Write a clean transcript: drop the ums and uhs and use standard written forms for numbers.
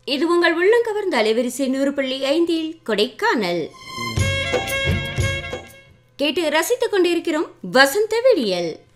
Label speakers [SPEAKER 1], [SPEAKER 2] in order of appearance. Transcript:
[SPEAKER 1] இது உங்கள் உள்ளங்கவர்ந்த அலைவரிசை 100.5 கொடைக்கானல். கேட்டு ரசித்துக் கொண்டிருக்கிறோம் வசந்த விடியல்.